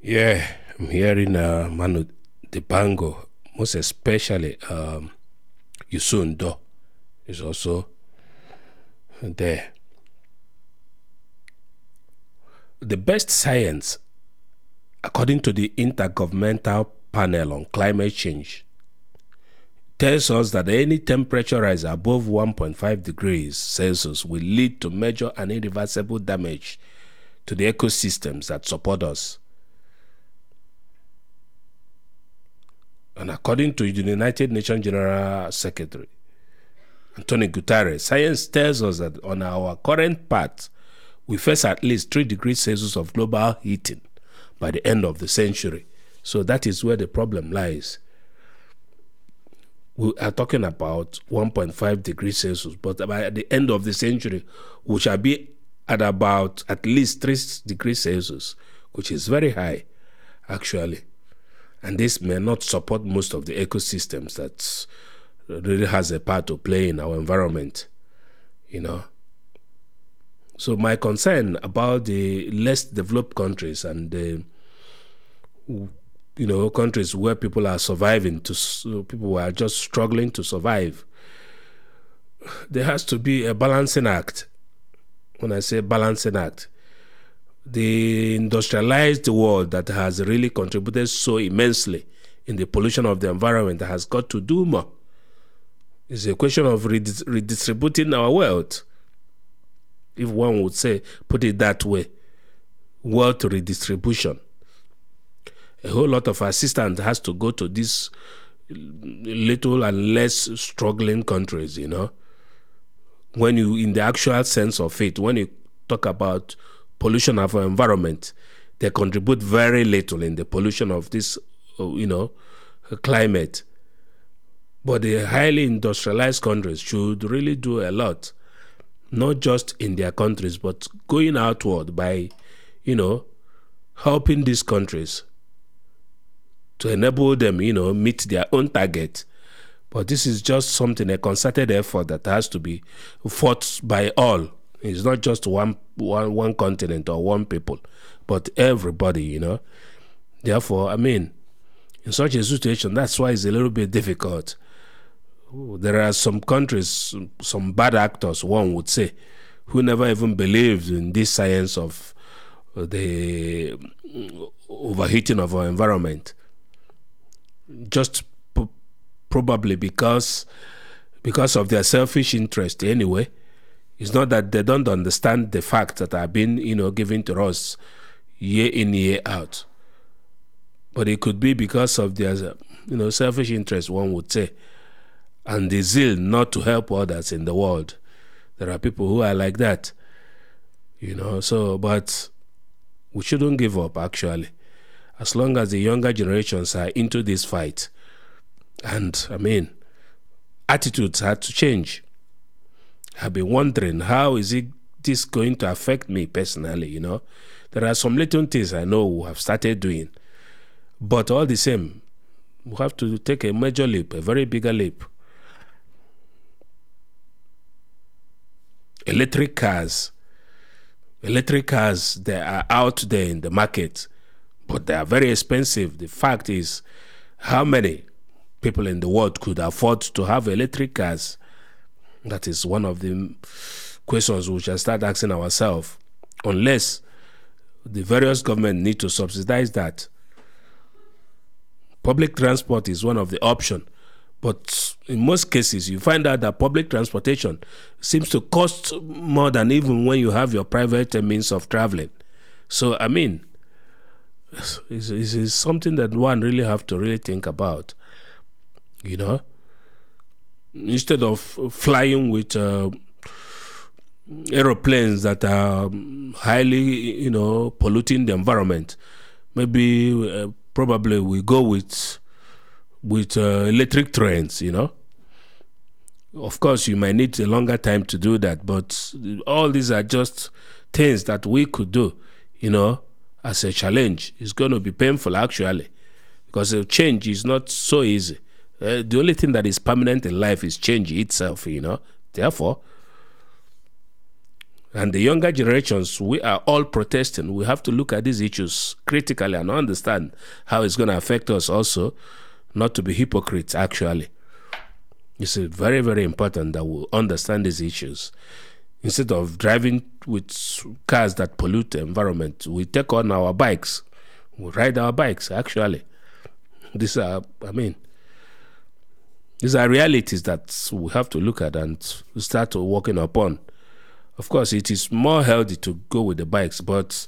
Yeah, I'm hearing Manu Dibango, most especially Yusundo is also there. The best science, according to the Intergovernmental Panel on Climate Change, tells us that any temperature rise above 1.5 degrees Celsius will lead to major and irreversible damage to the ecosystems that support us. And according to the United Nations General Secretary, Antonio Guterres, science tells us that on our current path, we face at least 3 degrees Celsius of global heating by the end of the century. So that is where the problem lies. We are talking about 1.5 degrees Celsius, but by the end of the century, we shall be at about at least 3 degrees Celsius, which is very high, actually. And this may not support most of the ecosystems that really has a part to play in our environment, So my concern about the less developed countries and the, countries where people are surviving, people are just struggling to survive, there has to be a balancing act. When I say balancing act, the industrialized world that has really contributed so immensely in the pollution of the environment has got to do more. It's a question of redistributing our wealth, if one would say, put it that way, wealth redistribution. A whole lot of assistance has to go to these little and less struggling countries, When you, in the actual sense of it, when you talk about pollution of our environment, they contribute very little in the pollution of this, climate. But the highly industrialized countries should really do a lot, not just in their countries, but going outward by, helping these countries to enable them, meet their own target. But this is just something, a concerted effort that has to be fought by all. It's not just one continent or one people, but everybody, Therefore, in such a situation, that's why it's a little bit difficult. There are some countries, some bad actors, one would say, who never even believed in this science of the overheating of our environment. Just probably because of their selfish interest anyway. It's not that they don't understand the facts that are being, given to us year in, year out. But it could be because of their, selfish interest, one would say, and the zeal not to help others in the world. There are people who are like that, but we shouldn't give up, actually, as long as the younger generations are into this fight. And, attitudes had to change. I've been wondering, how is this going to affect me personally, There are some little things I know we have started doing. But all the same, we have to take a major leap, a very bigger leap. Electric cars, they are out there in the market, but they are very expensive. The fact is, how many people in the world could afford to have electric cars? That is one of the questions we shall start asking ourselves, unless the various governments need to subsidize that. Public transport is one of the options, but in most cases, you find out that public transportation seems to cost more than even when you have your private means of traveling. So, it's something that one really have to really think about, Instead of flying with aeroplanes that are highly, polluting the environment, maybe probably we go with electric trains, Of course, you might need a longer time to do that, but all these are just things that we could do, as a challenge. It's going to be painful, actually, because change is not so easy. The only thing that is permanent in life is change itself, Therefore, And the younger generations, we are all protesting. We have to look at these issues critically and understand how it's going to affect us also, not to be hypocrites, actually. It's very, very important that we understand these issues. Instead of driving with cars that pollute the environment, we take on our bikes. We ride our bikes, actually. These are realities that we have to look at and start working upon. Of course, it is more healthy to go with the bikes, but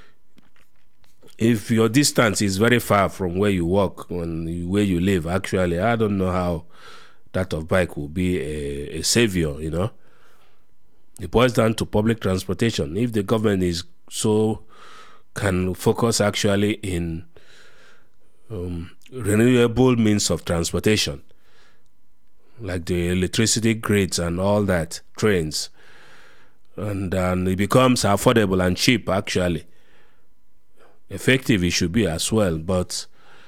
if your distance is very far from where you work and where you live, actually, I don't know how that of bike will be a savior, It boils down to public transportation. If the government can focus actually in renewable means of transportation, like the electricity grids and all that, trains, and it becomes affordable and cheap, actually. Effective it should be as well, but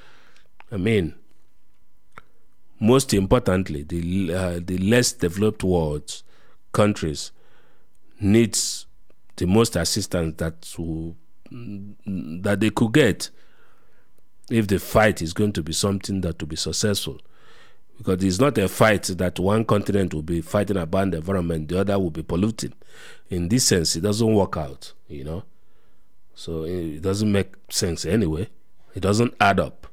most importantly, the less developed countries needs the most assistance that they could get if the fight is going to be something that will be successful. Because it's not a fight that one continent will be fighting about the environment, the other will be polluting. In this sense, it doesn't work out, So it doesn't make sense anyway. It doesn't add up.